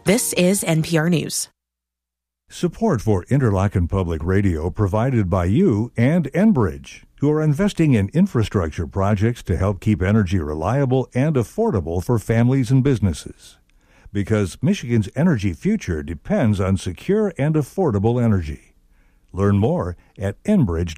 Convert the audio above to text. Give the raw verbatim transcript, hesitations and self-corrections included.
This is N P R News. Support for Interlochen Public Radio provided by you and Enbridge, who are investing in infrastructure projects to help keep energy reliable and affordable for families and businesses. Because Michigan's energy future depends on secure and affordable energy. Learn more at enbridge.